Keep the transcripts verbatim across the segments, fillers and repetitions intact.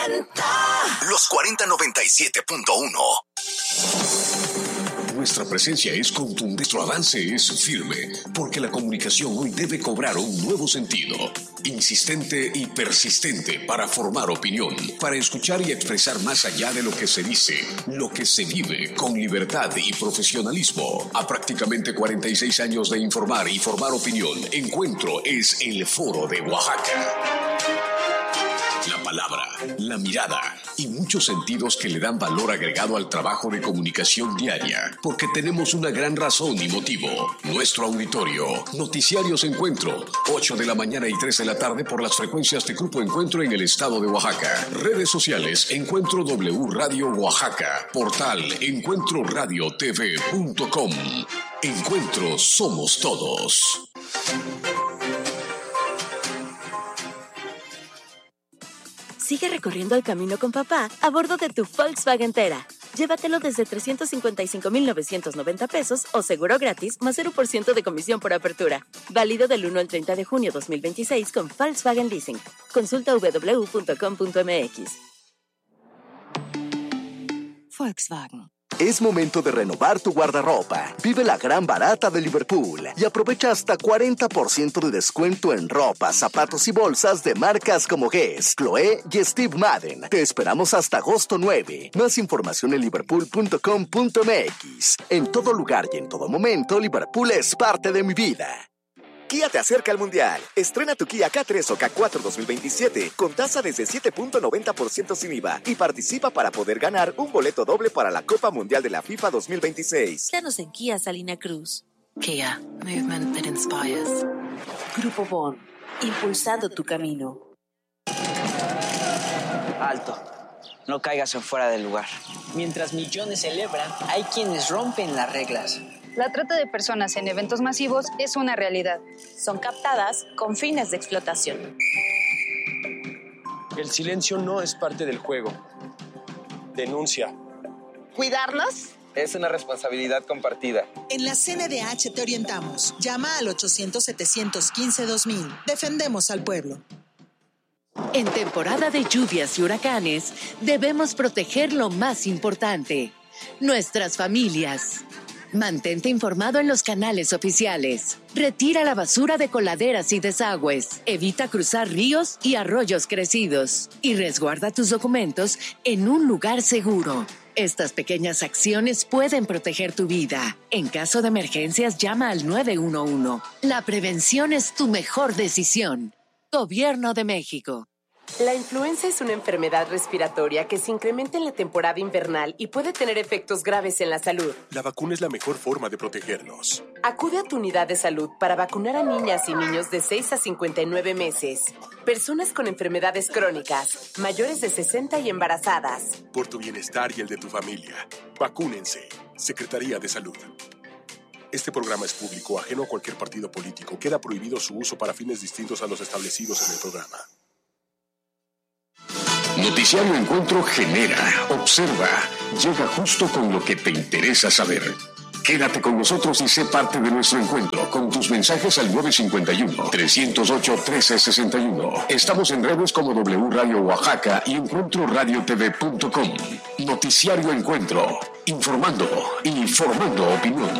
cuarenta. Los cuarenta noventa y siete punto uno. Nuestra presencia es contundente, nuestro avance es firme, porque la comunicación hoy debe cobrar un nuevo sentido, insistente y persistente para formar opinión, para escuchar y expresar más allá de lo que se dice, lo que se vive con libertad y profesionalismo. A prácticamente cuarenta y seis años de informar y formar opinión, Encuentro es el Foro de Oaxaca. La palabra, la mirada y muchos sentidos que le dan valor agregado al trabajo de comunicación diaria, porque tenemos una gran razón y motivo. Nuestro auditorio, Noticiarios Encuentro, ocho de la mañana y tres de la tarde por las frecuencias de Grupo Encuentro en el estado de Oaxaca. Redes sociales, Encuentro W Radio Oaxaca. Portal encuentro radio t v punto com. Encuentro somos todos. Sigue recorriendo el camino con papá a bordo de tu Volkswagen Tera. Llévatelo desde trescientos cincuenta y cinco mil novecientos noventa pesos o seguro gratis más cero por ciento de comisión por apertura. Válido del uno al treinta de junio dos mil veintiséis con Volkswagen Leasing. Consulta w w w punto com punto m x. Volkswagen. Es momento de renovar tu guardarropa. Vive la gran barata de Liverpool y aprovecha hasta cuarenta por ciento de descuento en ropa, zapatos y bolsas de marcas como Guess, Chloé y Steve Madden. Te esperamos hasta agosto nueve. Más información en liverpool punto com punto m x. En todo lugar y en todo momento, Liverpool es parte de mi vida. Kia te acerca al Mundial. Estrena tu Kia K tres o K cuatro dos mil veintisiete con tasa desde siete punto noventa por ciento sin I V A y participa para poder ganar un boleto doble para la Copa Mundial de la FIFA dos mil veintiséis. Danos en Kia Salina Cruz. Kia, movement that inspires. Grupo Bon, impulsando tu camino. Alto, no caigas en fuera del lugar. Mientras millones celebran, hay quienes rompen las reglas. La trata de personas en eventos masivos es una realidad. Son captadas con fines de explotación. El silencio no es parte del juego. Denuncia. ¿Cuidarlos? Es una responsabilidad compartida. En la C N D H te orientamos. Llama al ochocientos, setecientos quince, dos mil. Defendemos al pueblo. En temporada de lluvias y huracanes, debemos proteger lo más importante: nuestras familias. Mantente informado en los canales oficiales. Retira la basura de coladeras y desagües. Evita cruzar ríos y arroyos crecidos. Y resguarda tus documentos en un lugar seguro. Estas pequeñas acciones pueden proteger tu vida. En caso de emergencias, llama al nueve uno uno. La prevención es tu mejor decisión. Gobierno de México. La influenza es una enfermedad respiratoria que se incrementa en la temporada invernal y puede tener efectos graves en la salud. La vacuna es la mejor forma de protegernos. Acude a tu unidad de salud para vacunar a niñas y niños de seis a cincuenta y nueve meses, personas con enfermedades crónicas, mayores de sesenta y embarazadas. Por tu bienestar y el de tu familia, vacúnense. Secretaría de Salud. Este programa es público, ajeno a cualquier partido político. Queda prohibido su uso para fines distintos a los establecidos en el programa. Noticiario Encuentro genera, observa, llega justo con lo que te interesa saber. Quédate con nosotros y sé parte de nuestro encuentro con tus mensajes al nueve cinco uno, tres cero ocho, uno tres seis uno. Estamos en redes como W Radio Oaxaca y encuentro radio t v punto com. Noticiario Encuentro, informando y formando opinión.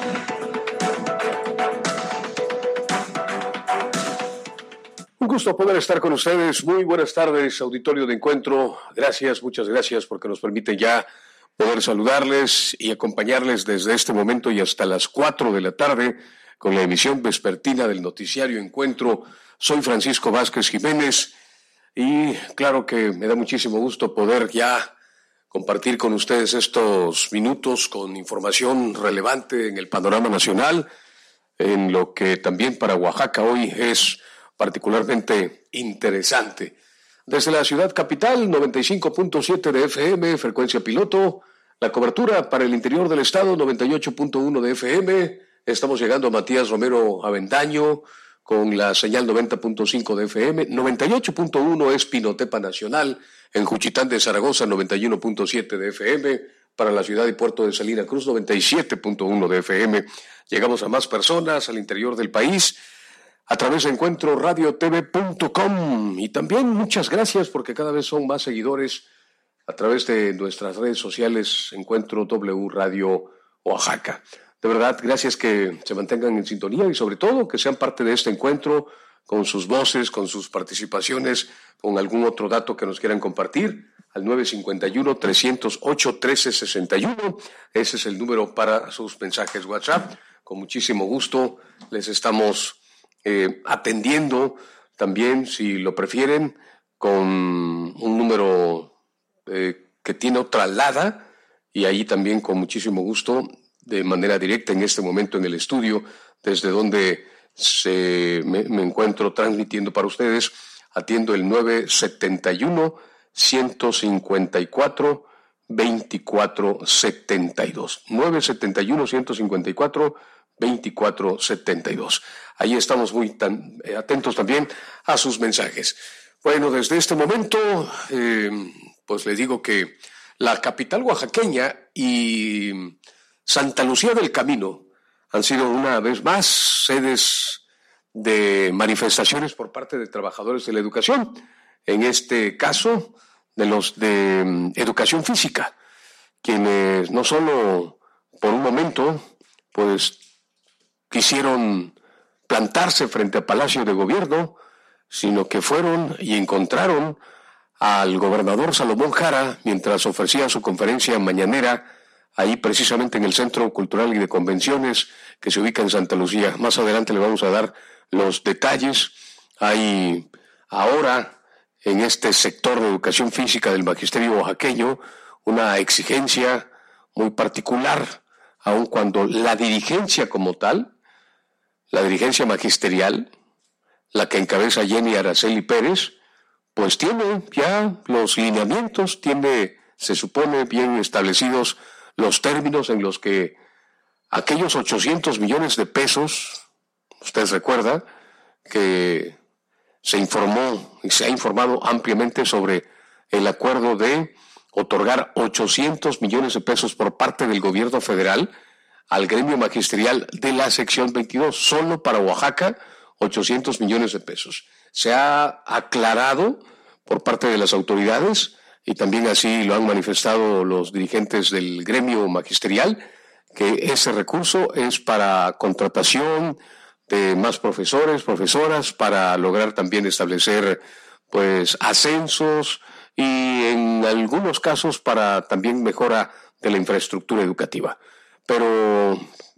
Un gusto poder estar con ustedes. Muy buenas tardes, auditorio de Encuentro. Gracias, muchas gracias porque nos permite ya poder saludarles y acompañarles desde este momento y hasta las cuatro de la tarde con la emisión vespertina del Noticiario Encuentro. Soy Francisco Vázquez Jiménez y claro que me da muchísimo gusto poder ya compartir con ustedes estos minutos con información relevante en el panorama nacional, en lo que también para Oaxaca hoy es particularmente interesante. Desde la ciudad capital, noventa y cinco punto siete de F M, frecuencia piloto. La cobertura para el interior del estado, noventa y ocho punto uno de F M. Estamos llegando a Matías Romero Avendaño con la señal noventa punto cinco de F M. noventa y ocho punto uno es Pinotepa Nacional. En Juchitán de Zaragoza, noventa y uno punto siete de F M. Para la ciudad y puerto de Salina Cruz, noventa y siete punto uno de F M. Llegamos a más personas al interior del país. a través de encuentro radio t v punto com. Y también muchas gracias porque cada vez son más seguidores a través de nuestras redes sociales Encuentro W Radio Oaxaca. De verdad, gracias que se mantengan en sintonía y sobre todo que sean parte de este encuentro con sus voces, con sus participaciones, con algún otro dato que nos quieran compartir, al nueve cinco uno, tres cero ocho, uno tres seis uno. Ese es el número para sus mensajes WhatsApp. Con muchísimo gusto les estamos eh, atendiendo también, si lo prefieren, con un número eh, que tiene otra alada, y ahí también con muchísimo gusto, de manera directa en este momento en el estudio, desde donde se, me, me encuentro transmitiendo para ustedes, atiendo el nueve siete uno, uno cinco cuatro, dos cuatro siete dos. nueve siete uno, uno cinco cuatro, dos cuatro siete dos. Ahí estamos muy tan, eh, atentos también a sus mensajes. Bueno, desde este momento, eh, pues les digo que la capital oaxaqueña y Santa Lucía del Camino han sido una vez más sedes de manifestaciones por parte de trabajadores de la educación, en este caso de los de um, educación física, quienes no solo por un momento pues quisieron plantarse frente al Palacio de Gobierno, sino que fueron y encontraron al gobernador Salomón Jara mientras ofrecía su conferencia mañanera ahí precisamente en el Centro Cultural y de Convenciones que se ubica en Santa Lucía. Más adelante le vamos a dar los detalles. Hay ahora en este sector de educación física del magisterio oaxaqueño una exigencia muy particular, aun cuando la dirigencia como tal, la dirigencia magisterial, la que encabeza Jenny Araceli Pérez, pues tiene ya los lineamientos, tiene, se supone, bien establecidos los términos en los que aquellos ochocientos millones de pesos, usted recuerda que se informó y se ha informado ampliamente sobre el acuerdo de otorgar ochocientos millones de pesos por parte del gobierno federal al gremio magisterial de la sección veintidós, solo para Oaxaca, ochocientos millones de pesos. Se ha aclarado por parte de las autoridades, y también así lo han manifestado los dirigentes del gremio magisterial, que ese recurso es para contratación de más profesores, profesoras, para lograr también establecer pues ascensos y en algunos casos para también mejora de la infraestructura educativa. Pero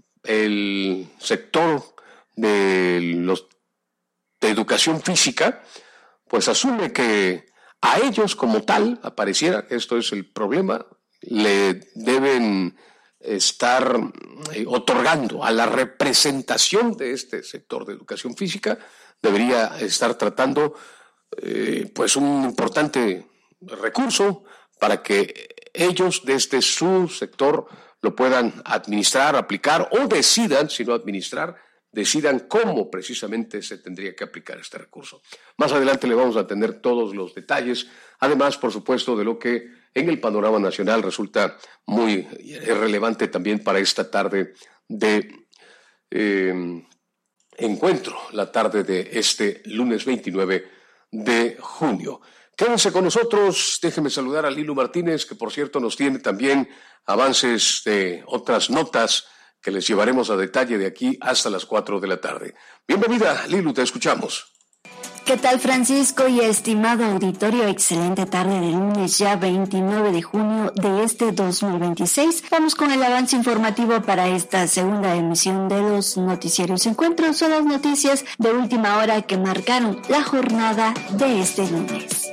el sector de los de educación física pues asume que a ellos como tal, apareciera que esto es el problema, le deben estar eh, otorgando a la representación de este sector de educación física, debería estar tratando eh, pues un importante recurso para que ellos desde su sector lo puedan administrar, aplicar o decidan, si no administrar, decidan cómo precisamente se tendría que aplicar este recurso. Más adelante le vamos a tener todos los detalles, además, por supuesto, de lo que en el panorama nacional resulta muy relevante también para esta tarde de eh, encuentro, la tarde de este lunes veintinueve de junio. Quédense con nosotros, déjenme saludar a Lilu Martínez, que por cierto nos tiene también avances de otras notas que les llevaremos a detalle de aquí hasta las cuatro de la tarde. Bienvenida, Lilu, te escuchamos. ¿Qué tal, Francisco y estimado auditorio? Excelente tarde de lunes, ya veintinueve de junio de este dos mil veintiséis. Vamos con el avance informativo para esta segunda emisión de los Noticiarios Encuentros. Son las noticias de última hora que marcaron la jornada de este lunes.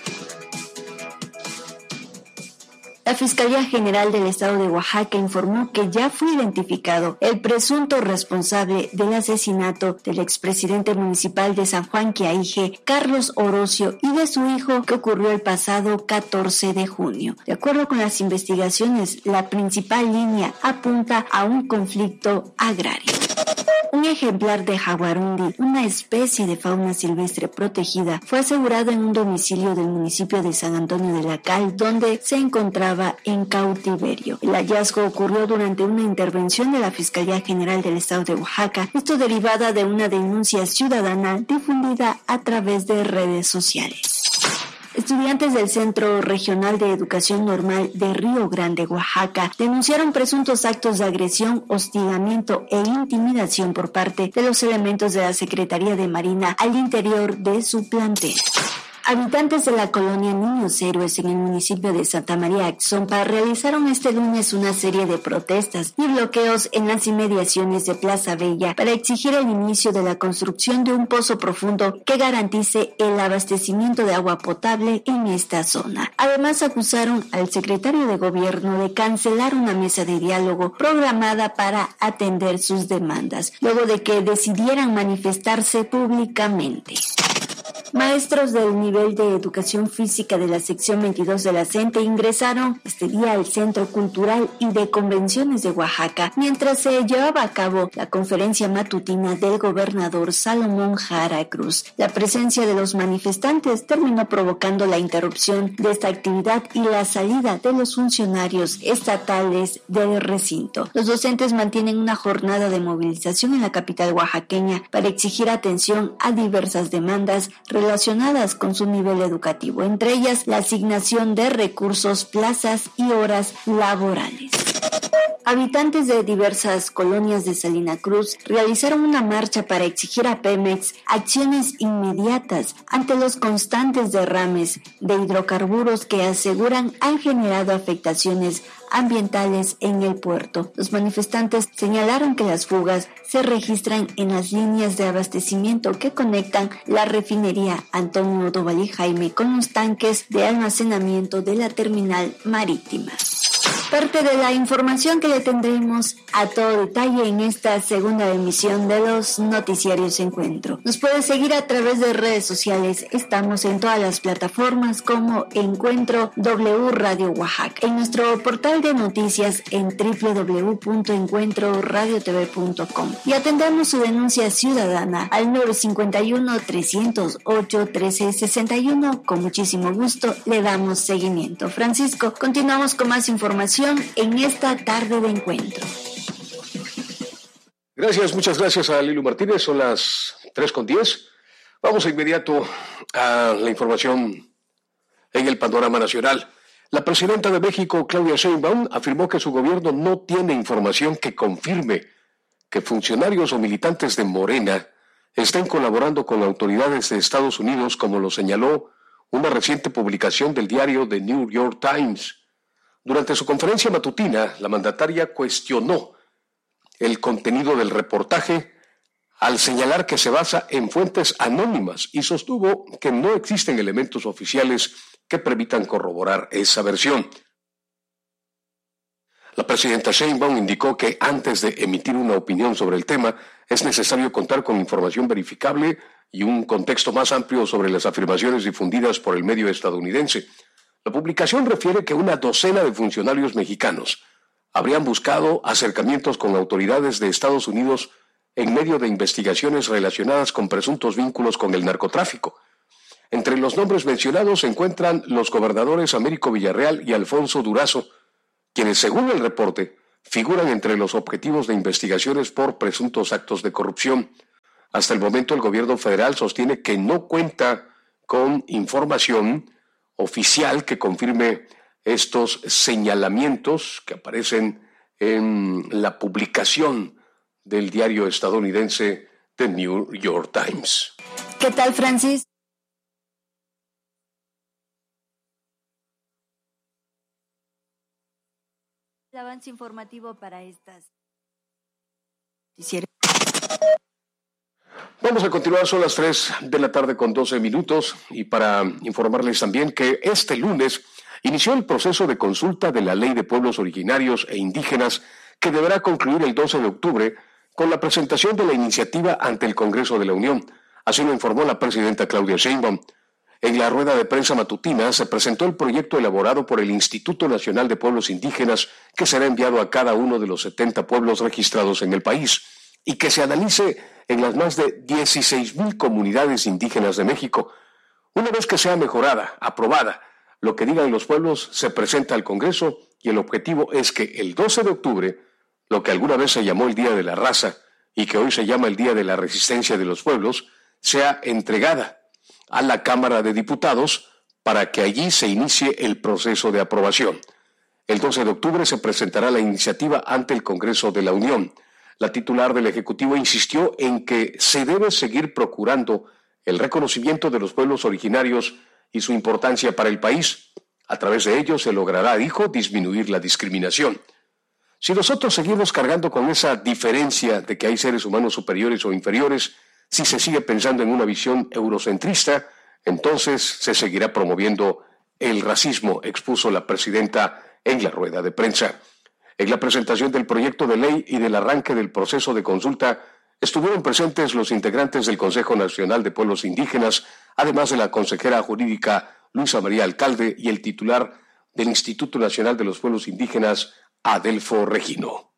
La Fiscalía General del Estado de Oaxaca informó que ya fue identificado el presunto responsable del asesinato del expresidente municipal de San Juan Quiaije, Carlos Orocio, y de su hijo, que ocurrió el pasado catorce de junio. De acuerdo con las investigaciones, la principal línea apunta a un conflicto agrario. Un Un ejemplar de jaguarundi, una especie de fauna silvestre protegida, fue asegurado en un domicilio del municipio de San Antonio de la Cal, donde se encontraba en cautiverio. El hallazgo ocurrió durante una intervención de la Fiscalía General del Estado de Oaxaca, esto derivada de una denuncia ciudadana difundida a través de redes sociales. Estudiantes del Centro Regional de Educación Normal de Río Grande, Oaxaca, denunciaron presuntos actos de agresión, hostigamiento e intimidación por parte de los elementos de la Secretaría de Marina al interior de su plantel. Habitantes de la colonia Niños Héroes en el municipio de Santa María Axompa realizaron este lunes una serie de protestas y bloqueos en las inmediaciones de Plaza Bella para exigir el inicio de la construcción de un pozo profundo que garantice el abastecimiento de agua potable en esta zona. Además, acusaron al secretario de Gobierno de cancelar una mesa de diálogo programada para atender sus demandas, luego de que decidieran manifestarse públicamente. Maestros del nivel de educación física de la sección veintidós de la CENTE ingresaron este día al Centro Cultural y de Convenciones de Oaxaca, mientras se llevaba a cabo la conferencia matutina del gobernador Salomón Jara Cruz. La presencia de los manifestantes terminó provocando la interrupción de esta actividad y la salida de los funcionarios estatales del recinto. Los docentes mantienen una jornada de movilización en la capital oaxaqueña para exigir atención a diversas demandas relacionadas con su nivel educativo, entre ellas la asignación de recursos, plazas y horas laborales. Habitantes de diversas colonias de Salina Cruz realizaron una marcha para exigir a Pemex acciones inmediatas ante los constantes derrames de hidrocarburos que aseguran han generado afectaciones ambientales en el puerto. Los manifestantes señalaron que las fugas se registran en las líneas de abastecimiento que conectan la refinería Antonio Dovalí Jaime con los tanques de almacenamiento de la terminal marítima. Parte de la información que le tendremos a todo detalle en esta segunda emisión de los Noticiarios Encuentro. Nos puede seguir a través de redes sociales. Estamos en todas las plataformas como Encuentro W Radio Oaxaca. En nuestro portal de noticias en doble u doble u doble u punto encuentro radio t v punto com. Y atendemos su denuncia ciudadana al nueve cinco uno, tres cero ocho, uno tres seis uno. Con muchísimo gusto le damos seguimiento. Francisco, continuamos con más información en esta tarde de encuentro. Gracias, muchas gracias a Lilu Martínez. Son las tres con diez. Vamos de inmediato a la información en el panorama nacional. La presidenta de México, Claudia Sheinbaum, afirmó que su gobierno no tiene información que confirme que funcionarios o militantes de Morena estén colaborando con autoridades de Estados Unidos, como lo señaló una reciente publicación del diario The New York Times. Durante su conferencia matutina, la mandataria cuestionó el contenido del reportaje al señalar que se basa en fuentes anónimas y sostuvo que no existen elementos oficiales que permitan corroborar esa versión. La presidenta Sheinbaum indicó que antes de emitir una opinión sobre el tema es necesario contar con información verificable y un contexto más amplio sobre las afirmaciones difundidas por el medio estadounidense. La publicación refiere que una docena de funcionarios mexicanos habrían buscado acercamientos con autoridades de Estados Unidos en medio de investigaciones relacionadas con presuntos vínculos con el narcotráfico. Entre los nombres mencionados se encuentran los gobernadores Américo Villarreal y Alfonso Durazo, quienes, según el reporte, figuran entre los objetivos de investigaciones por presuntos actos de corrupción. Hasta el momento, el gobierno federal sostiene que no cuenta con información oficial que confirme estos señalamientos que aparecen en la publicación del diario estadounidense The New York Times. ¿Qué tal, Francis? El avance informativo para estas. Vamos a continuar, son las tres de la tarde con doce minutos y para informarles también que este lunes inició el proceso de consulta de la Ley de Pueblos Originarios e Indígenas que deberá concluir el doce de octubre con la presentación de la iniciativa ante el Congreso de la Unión. Así lo informó la presidenta Claudia Sheinbaum. En la rueda de prensa matutina se presentó el proyecto elaborado por el Instituto Nacional de Pueblos Indígenas que será enviado a cada uno de los setenta pueblos registrados en el país. y que se analice en las más de dieciséis mil comunidades indígenas de México. Una vez que sea mejorada, aprobada, lo que digan los pueblos se presenta al Congreso y el objetivo es que el doce de octubre, lo que alguna vez se llamó el Día de la Raza y que hoy se llama el Día de la Resistencia de los Pueblos, sea entregada a la Cámara de Diputados para que allí se inicie el proceso de aprobación. El doce de octubre se presentará la iniciativa ante el Congreso de la Unión. La titular del Ejecutivo insistió en que se debe seguir procurando el reconocimiento de los pueblos originarios y su importancia para el país. A través de ello se logrará, dijo, disminuir la discriminación. Si nosotros seguimos cargando con esa diferencia de que hay seres humanos superiores o inferiores, si se sigue pensando en una visión eurocentrista, entonces se seguirá promoviendo el racismo, expuso la presidenta en la rueda de prensa. En la presentación del proyecto de ley y del arranque del proceso de consulta, estuvieron presentes los integrantes del Consejo Nacional de Pueblos Indígenas, además de la consejera jurídica Luisa María Alcalde y el titular del Instituto Nacional de los Pueblos Indígenas, Adelfo Regino.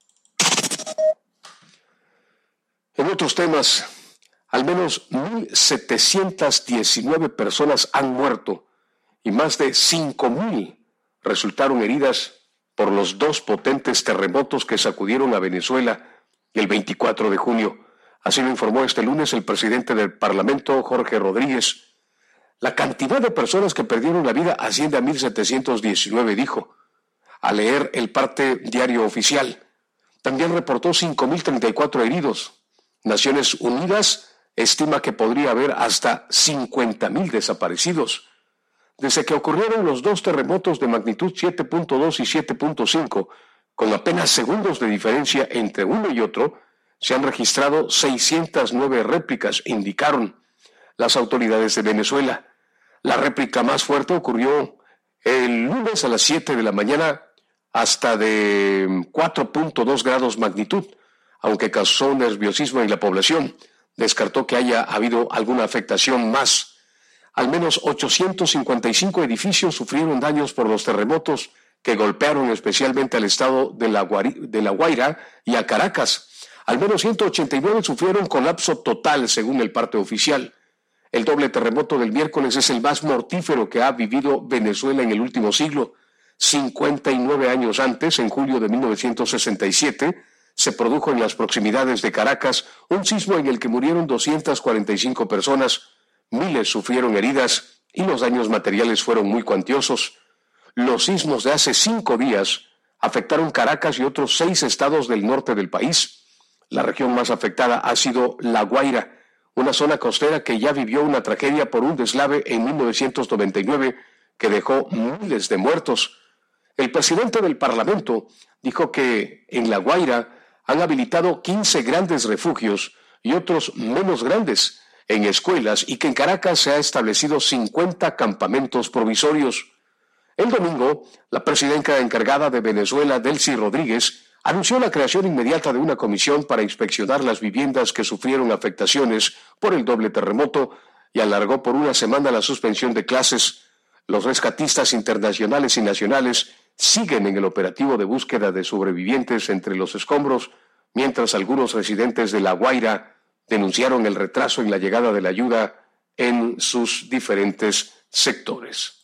En otros temas, al menos mil setecientas diecinueve personas han muerto y más de cinco mil resultaron heridas por los dos potentes terremotos que sacudieron a Venezuela el veinticuatro de junio. Así lo informó este lunes el presidente del Parlamento, Jorge Rodríguez. La cantidad de personas que perdieron la vida asciende a mil setecientos diecinueve, dijo, al leer el parte diario oficial. También reportó cinco mil treinta y cuatro heridos. Naciones Unidas estima que podría haber hasta cincuenta mil desaparecidos. Desde que ocurrieron los dos terremotos de magnitud siete punto dos y siete punto cinco, con apenas segundos de diferencia entre uno y otro, se han registrado seiscientas nueve réplicas, indicaron las autoridades de Venezuela. La réplica más fuerte ocurrió el lunes a las siete de la mañana, hasta de cuatro punto dos grados magnitud, aunque causó nerviosismo en la población. Descartó que haya habido alguna afectación más. Al menos ochocientos cincuenta y cinco edificios sufrieron daños por los terremotos que golpearon especialmente al estado de La, Guari, de La Guaira y a Caracas. Al menos ciento ochenta y nueve sufrieron colapso total, según el parte oficial. El doble terremoto del miércoles es el más mortífero que ha vivido Venezuela en el último siglo. cincuenta y nueve años antes, en julio de mil novecientos sesenta y siete, se produjo en las proximidades de Caracas un sismo en el que murieron doscientas cuarenta y cinco personas, miles sufrieron heridas y los daños materiales fueron muy cuantiosos. Los sismos de hace cinco días afectaron Caracas y otros seis estados del norte del país. La región más afectada ha sido La Guaira, una zona costera que ya vivió una tragedia por un deslave en mil novecientos noventa y nueve que dejó miles de muertos. El presidente del Parlamento dijo que en La Guaira han habilitado quince grandes refugios y otros menos grandes en escuelas y que en Caracas se ha establecido cincuenta campamentos provisorios. El domingo, la presidenta encargada de Venezuela, Delcy Rodríguez, anunció la creación inmediata de una comisión para inspeccionar las viviendas que sufrieron afectaciones por el doble terremoto y alargó por una semana la suspensión de clases. Los rescatistas internacionales y nacionales siguen en el operativo de búsqueda de sobrevivientes entre los escombros, mientras algunos residentes de La Guaira denunciaron el retraso en la llegada de la ayuda en sus diferentes sectores.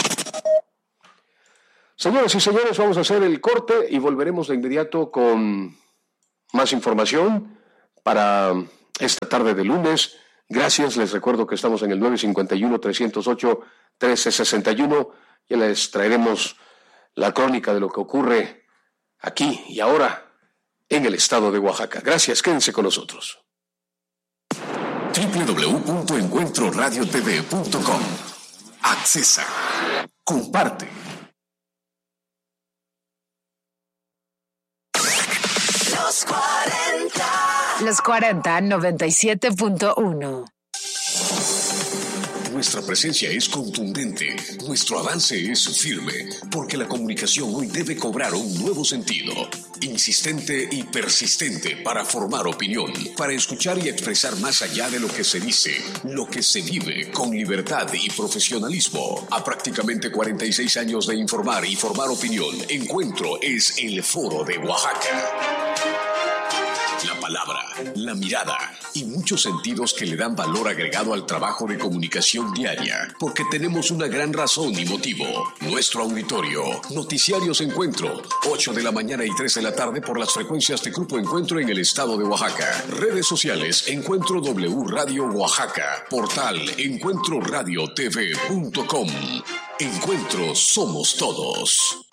Señoras y señores, vamos a hacer el corte y volveremos de inmediato con más información para esta tarde de lunes. Gracias, les recuerdo que estamos en el nueve cinco uno, tres cero ocho, uno tres seis uno y les traeremos la crónica de lo que ocurre aquí y ahora en el estado de Oaxaca. Gracias, quédense con nosotros. doble u doble u doble u punto encuentro radio t v punto com. Accesa. Comparte. Los cuarenta. Los cuarenta, noventa y siete punto uno. Nuestra presencia es contundente, nuestro avance es firme, porque la comunicación hoy debe cobrar un nuevo sentido, insistente y persistente para formar opinión, para escuchar y expresar más allá de lo que se dice, lo que se vive con libertad y profesionalismo. A prácticamente cuarenta y seis años de informar y formar opinión, Encuentro es el Foro de Oaxaca. la palabra, la mirada y muchos sentidos que le dan valor agregado al trabajo de comunicación diaria, porque tenemos una gran razón y motivo. Nuestro auditorio, Noticiarios Encuentro, ocho de la mañana y tres de la tarde por las frecuencias de Grupo Encuentro en el estado de Oaxaca. Redes sociales, Encuentro W Radio Oaxaca. Portal encuentro radio t v punto com. Encuentro somos todos.